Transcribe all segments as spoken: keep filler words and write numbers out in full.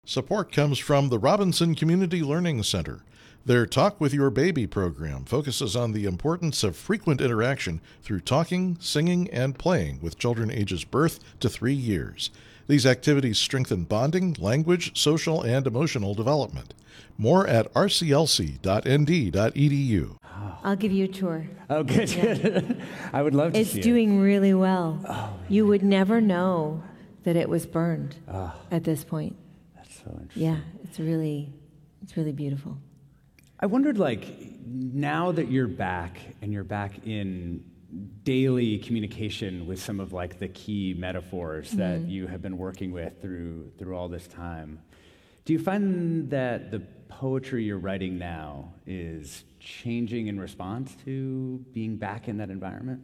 Support comes from the Robinson Community Learning Center. Their Talk with Your Baby program focuses on the importance of frequent interaction through talking, singing, and playing with children ages birth to three years. These activities strengthen bonding, language, social, and emotional development. More at r c l c dot n d dot e d u. I'll give you a tour. Oh, good. Yeah. I would love to it's see it. It's doing really well. Oh, you would never know that it was burned oh, at this point. That's so interesting. Yeah, it's really, it's really beautiful. I wondered, like, now that you're back and you're back in daily communication with some of, like, the key metaphors mm-hmm. that you have been working with through through all this time, do you find that the poetry you're writing now is changing in response to being back in that environment?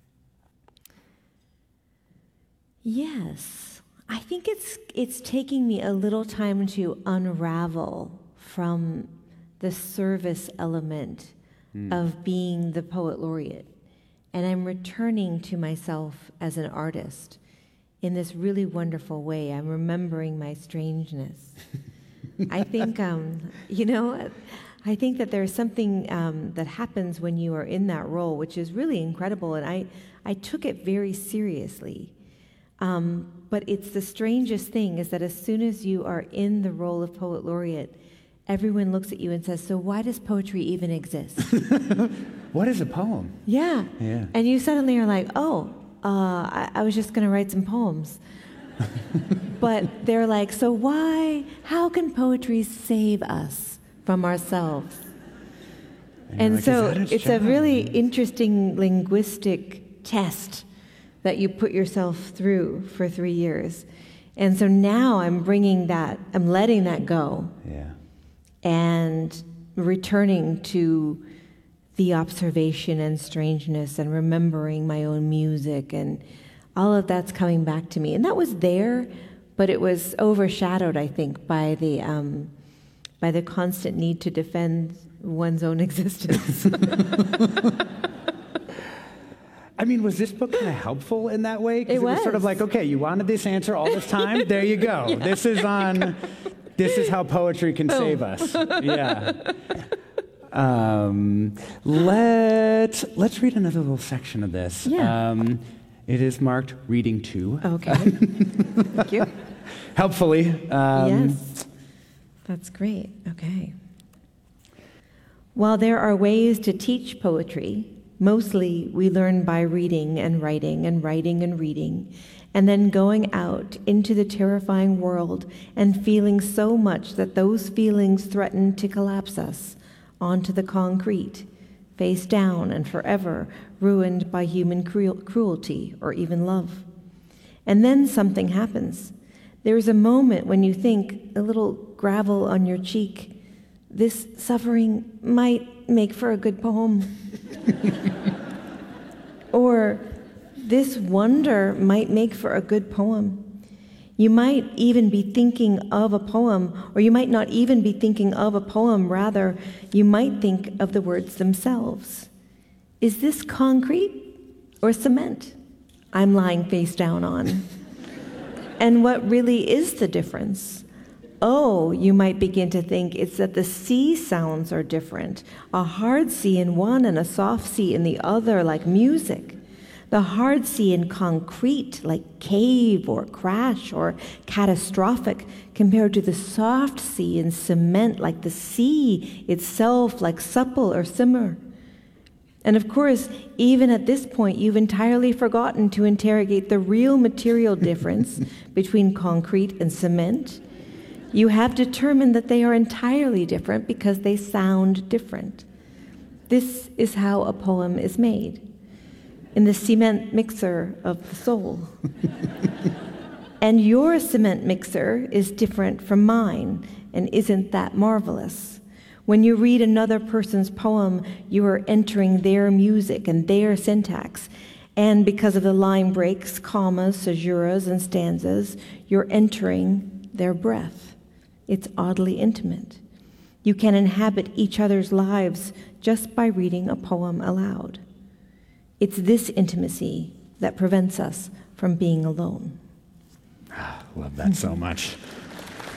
Yes. I think it's it's taking me a little time to unravel from the service element mm. of being the poet laureate. And I'm returning to myself as an artist in this really wonderful way. I'm remembering my strangeness. I think, um, you know, I think that there's something um, that happens when you are in that role, which is really incredible. And I, I took it very seriously. Um, but it's the strangest thing is that as soon as you are in the role of poet laureate, everyone looks at you and says, so why does poetry even exist? What is a poem? Yeah. yeah. And you suddenly are like, oh, uh, I, I was just going to write some poems. But they're like, so why, how can poetry save us from ourselves? And, and like, so its it's job? a really interesting linguistic test that you put yourself through for three years. And so now I'm bringing that, I'm letting that go. Yeah. And returning to the observation and strangeness and remembering my own music, and all of that's coming back to me. And that was there, but it was overshadowed, I think, by the um, by the constant need to defend one's own existence. I mean, was this book kind of helpful in that way? 'Cause it, it was. was sort of like, okay, you wanted this answer all this time, there you go. Yeah. This is on, this is how poetry can oh. save us. Yeah. Um, let's, let's read another little section of this. Yeah. Um, it is marked Reading Two. Okay. Thank you. Helpfully. Um, yes. That's great. Okay. While there are ways to teach poetry, mostly we learn by reading and writing and writing and reading, and then going out into the terrifying world and feeling so much that those feelings threaten to collapse us onto the concrete, face down and forever ruined by human cruel- cruelty or even love. And then something happens. There's a moment when you think, a little gravel on your cheek, this suffering might make for a good poem. Or this wonder might make for a good poem. You might even be thinking of a poem, or you might not even be thinking of a poem. Rather, you might think of the words themselves. Is this concrete or cement I'm lying face down on? And what really is the difference? Oh, you might begin to think it's that the C sounds are different. A hard C in one and a soft C in the other, like music. The hard C in concrete, like cave or crash or catastrophic, compared to the soft C in cement, like the sea itself, like supple or simmer. And of course, even at this point, you've entirely forgotten to interrogate the real material difference between concrete and cement. You have determined that they are entirely different because they sound different. This is how a poem is made, in the cement mixer of the soul. And your cement mixer is different from mine, and isn't that marvelous? When you read another person's poem, you are entering their music and their syntax. And because of the line breaks, commas, caesuras, and stanzas, you're entering their breath. It's oddly intimate. You can inhabit each other's lives just by reading a poem aloud. It's this intimacy that prevents us from being alone. Ah, love that so much.